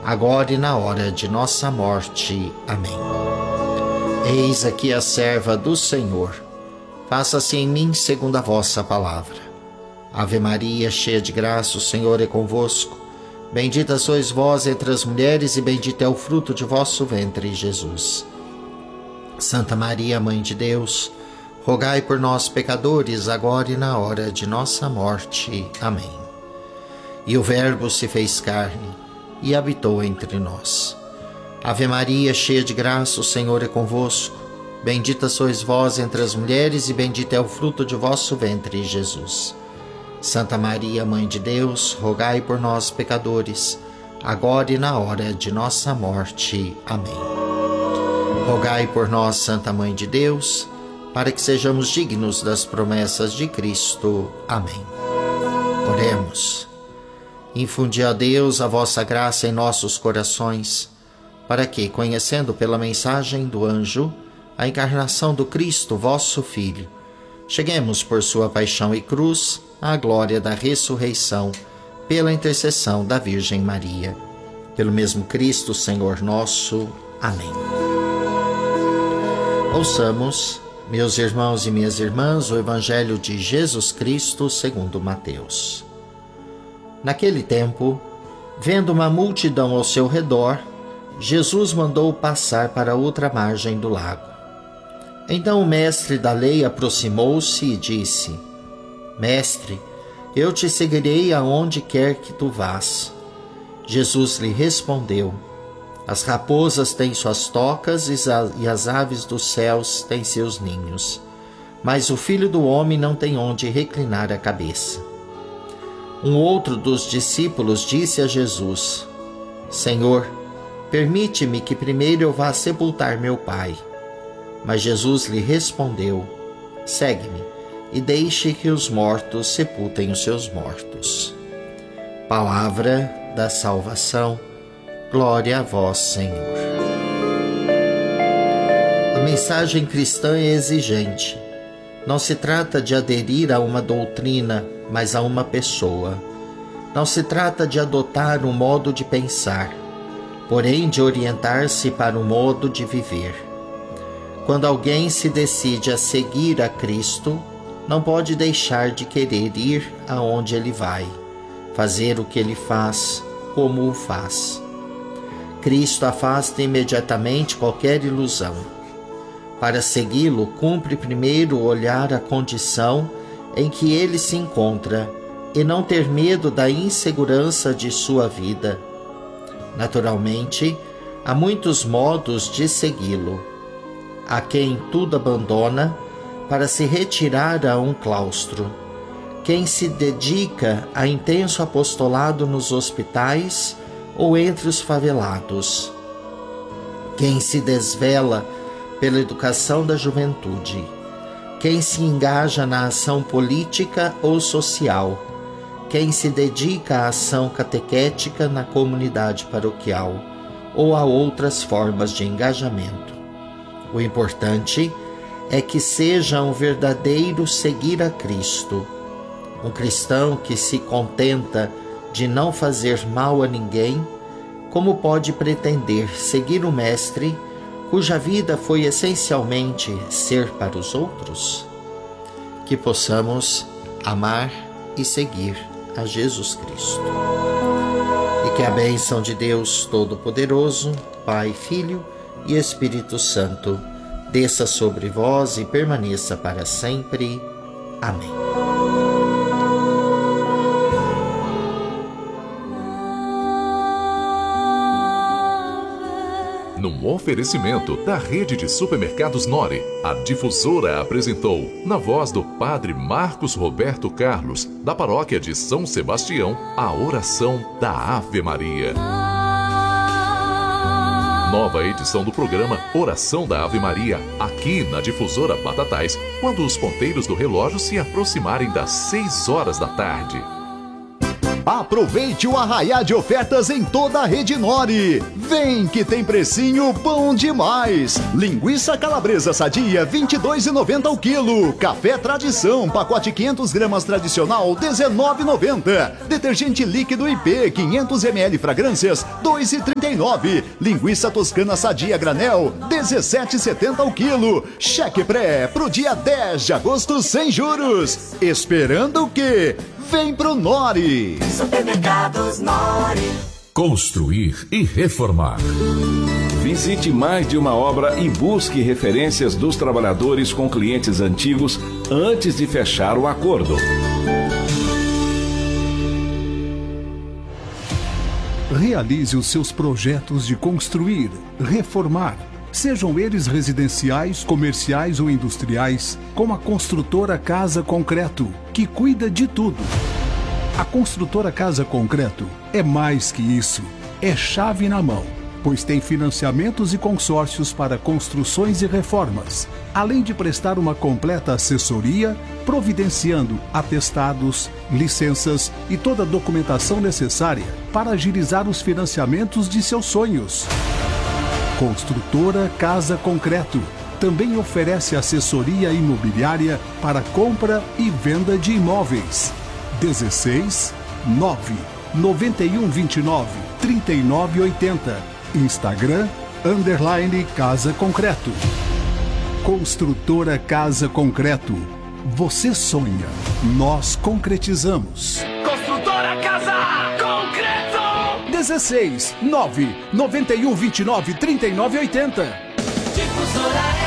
agora e na hora de nossa morte. Amém. Eis aqui a serva do Senhor. Faça-se em mim segundo a vossa palavra. Ave Maria, cheia de graça, o Senhor é convosco. Bendita sois vós entre as mulheres e bendito é o fruto de vosso ventre, Jesus. Santa Maria, Mãe de Deus, rogai por nós, pecadores, agora e na hora de nossa morte. Amém. E o Verbo se fez carne e habitou entre nós. Ave Maria, cheia de graça, o Senhor é convosco. Bendita sois vós entre as mulheres e bendito é o fruto de vosso ventre, Jesus. Santa Maria, Mãe de Deus, rogai por nós, pecadores, agora e na hora de nossa morte. Amém. Rogai por nós, Santa Mãe de Deus, para que sejamos dignos das promessas de Cristo. Amém. Oremos. Infundi a Deus a vossa graça em nossos corações, para que, conhecendo pela mensagem do anjo a encarnação do Cristo, vosso Filho, cheguemos por sua paixão e cruz à glória da ressurreição, pela intercessão da Virgem Maria. Pelo mesmo Cristo, Senhor nosso. Amém. Ouçamos, meus irmãos e minhas irmãs, o Evangelho de Jesus Cristo segundo Mateus. Naquele tempo, vendo uma multidão ao seu redor, Jesus mandou passar para outra margem do lago. Então o mestre da lei aproximou-se e disse: Mestre, eu te seguirei aonde quer que tu vás. Jesus lhe respondeu: As raposas têm suas tocas e as aves dos céus têm seus ninhos, mas o Filho do Homem não tem onde reclinar a cabeça. Um outro dos discípulos disse a Jesus: Senhor, permite-me que primeiro eu vá sepultar meu pai. Mas Jesus lhe respondeu: Segue-me e deixe que os mortos sepultem os seus mortos. Palavra da salvação. Glória a vós, Senhor. A mensagem cristã é exigente. Não se trata de aderir a uma doutrina, mas a uma pessoa. Não se trata de adotar um modo de pensar, porém de orientar-se para um modo de viver. Quando alguém se decide a seguir a Cristo, não pode deixar de querer ir aonde ele vai, fazer o que ele faz, como o faz. Cristo afasta imediatamente qualquer ilusão. Para segui-lo, cumpre primeiro olhar a condição em que ele se encontra e não ter medo da insegurança de sua vida. Naturalmente, há muitos modos de segui-lo. Há quem tudo abandona para se retirar a um claustro, quem se dedica a intenso apostolado nos hospitais ou entre os favelados, quem se desvela pela educação da juventude, quem se engaja na ação política ou social, quem se dedica à ação catequética na comunidade paroquial ou a outras formas de engajamento. O importante é que seja um verdadeiro seguir a Cristo, um cristão que se contenta de não fazer mal a ninguém. Como pode pretender seguir o Mestre, cuja vida foi essencialmente ser para os outros? Que possamos amar e seguir a Jesus Cristo. E que a bênção de Deus Todo-Poderoso, Pai, Filho e Espírito Santo, desça sobre vós e permaneça para sempre. Amém. Num oferecimento da rede de supermercados Nori, a Difusora apresentou, na voz do Padre Marcos Roberto Carlos, da Paróquia de São Sebastião, a oração da Ave Maria. Nova edição do programa Oração da Ave Maria, aqui na Difusora Batatais, quando os ponteiros do relógio se aproximarem das 6 horas da tarde. Aproveite o arraiá de ofertas em toda a rede Nori. Vem que tem precinho bom demais. Linguiça calabresa sadia, R$ 22,90 ao quilo. Café Tradição, pacote 500 gramas tradicional, R$ 19,90. Detergente líquido IP, 500 ml fragrâncias, R$ 2,39. Linguiça toscana sadia granel, R$ 17,70 ao quilo. Cheque pré pro dia 10 de agosto sem juros. Esperando o quê? Vem pro Nori. Supermercados Nori. Construir e reformar. Visite mais de uma obra e busque referências dos trabalhadores com clientes antigos antes de fechar o acordo. Realize os seus projetos de construir, reformar, sejam eles residenciais, comerciais ou industriais, com a construtora Casa Concreto, que cuida de tudo. A construtora Casa Concreto é mais que isso, é chave na mão, pois tem financiamentos e consórcios para construções e reformas, além de prestar uma completa assessoria, providenciando atestados, licenças e toda a documentação necessária para agilizar os financiamentos de seus sonhos. Construtora Casa Concreto também oferece assessoria imobiliária para compra e venda de imóveis. 16 9 91 29 39 80. Instagram _Casa Concreto. Construtora Casa Concreto. Você sonha, nós concretizamos. Construtora Casa Concreto. 16 9 91 29 39 80. Difusora